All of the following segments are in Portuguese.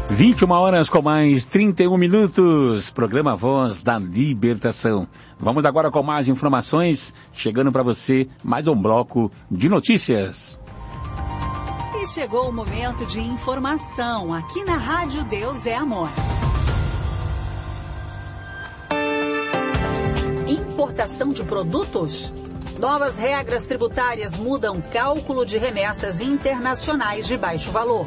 21 horas com mais 31 minutos, programa Voz da Libertação. Vamos agora com mais informações, chegando para você mais um bloco de notícias. E chegou o momento de informação, aqui na Rádio Deus é Amor. Importação de produtos? Novas regras tributárias mudam cálculo de remessas internacionais de baixo valor.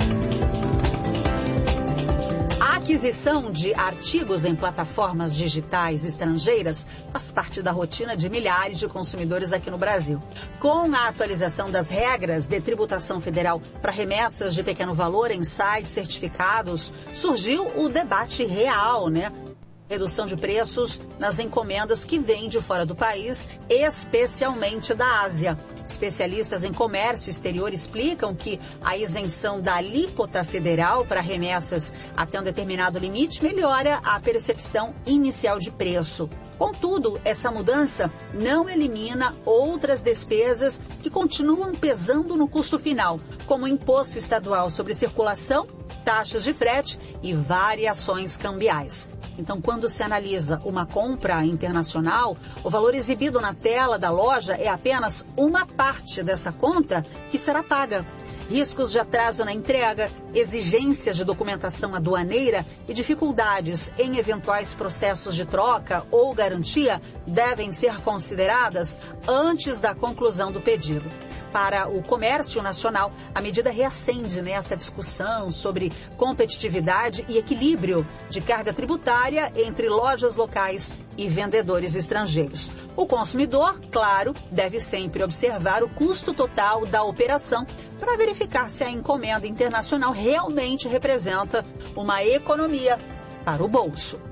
A aquisição de artigos em plataformas digitais estrangeiras faz parte da rotina de milhares de consumidores aqui no Brasil. Com a atualização das regras de tributação federal para remessas de pequeno valor em sites certificados, surgiu o debate real, Redução de preços nas encomendas que vêm de fora do país, especialmente da Ásia. Especialistas em comércio exterior explicam que a isenção da alíquota federal para remessas até um determinado limite melhora a percepção inicial de preço. Contudo, essa mudança não elimina outras despesas que continuam pesando no custo final, como imposto estadual sobre circulação, taxas de frete e variações cambiais. Então, quando se analisa uma compra internacional, o valor exibido na tela da loja é apenas uma parte dessa conta que será paga. Riscos de atraso na entrega, exigências de documentação aduaneira e dificuldades em eventuais processos de troca ou garantia devem ser consideradas antes da conclusão do pedido. Para o comércio nacional, a medida reacende essa discussão sobre competitividade e equilíbrio de carga tributária entre lojas locais e vendedores estrangeiros. O consumidor, claro, deve sempre observar o custo total da operação para verificar se a encomenda internacional realmente representa uma economia para o bolso.